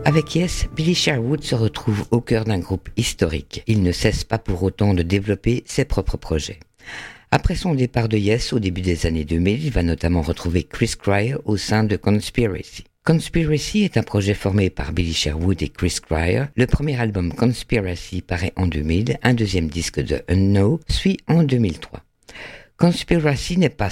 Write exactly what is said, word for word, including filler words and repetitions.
Avec Yes, Billy Sherwood se retrouve au cœur d'un groupe historique. Il ne cesse pas pour autant de développer ses propres projets. Après son départ de Yes au début des années deux mille, il va notamment retrouver Chris Squire au sein de Conspiracy. Conspiracy est un projet formé par Billy Sherwood et Chris Squire. Le premier album Conspiracy paraît en deux mille, un deuxième disque de Unknown suit en deux mille trois. Conspiracy n'est pas